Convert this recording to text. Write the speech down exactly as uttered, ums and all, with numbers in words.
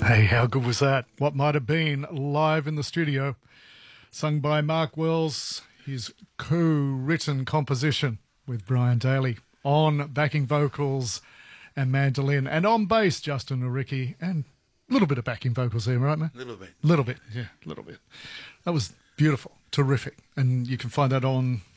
Hey, how good was that? What might have been live in the studio, sung by Mark Wells, his co-written composition with Brian Daly on backing vocals and mandolin, and on bass, Justin Oricki, and a little bit of backing vocals there, right, man? A little bit. A little bit, yeah, a little bit. That was beautiful, terrific, and you can find that on